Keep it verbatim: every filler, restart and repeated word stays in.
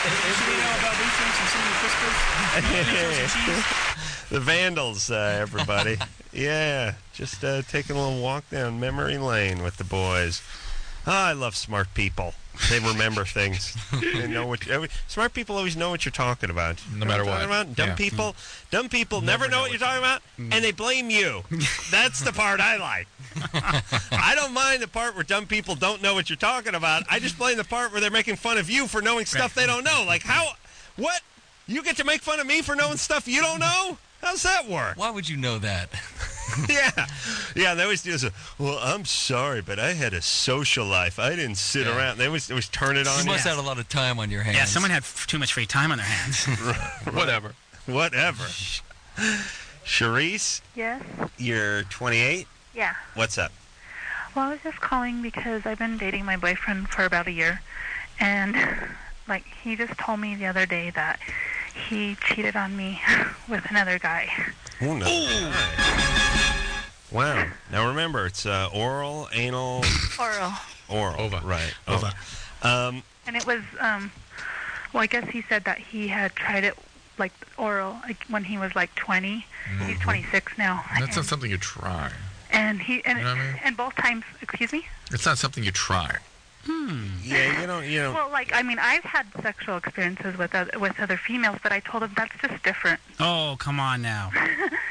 know about these things and some of the The Vandals, uh, everybody. Yeah, just uh, taking a little walk down memory lane with the boys. Oh, I love smart people. They remember things. They know what. Every, smart people always know what you're talking about. No matter what. About? Dumb Yeah. people, dumb people never, never know, know what you're talking about, mm. and they blame you. That's the part I like. I don't mind the part where dumb people don't know what you're talking about. I just blame the part where they're making fun of you for knowing stuff they don't know. Like how? What? You get to make fun of me for knowing stuff you don't know? How's that work? Why would you know that? yeah. Yeah, they always do this. Well, I'm sorry, but I had a social life. I didn't sit yeah. around. They always, always turn it on. You must yeah. have a lot of time on your hands. Yeah, someone had f- too much free time on their hands. Whatever. Whatever. Charisse? Yes? You're twenty-eight? Yeah. What's up? Well, I was just calling because I've been dating my boyfriend for about a year. And, like, he just told me the other day that he cheated on me with another guy. Oh, no. Wow. Now remember, it's uh, oral, anal... Oral. Oral. Ova. Right. Ova. Um, and it was, um, well, I guess he said that he had tried it, like, oral, like, when he was, like, twenty. Mm-hmm. He's twenty-six now. That's and, not something you try. And he, and, you know what I mean? and both times, excuse me? It's not something you try. Hmm. Yeah, you don't, you know. Well, like, I mean, I've had sexual experiences with other, with other females, but I told him that's just different. Oh, come on now.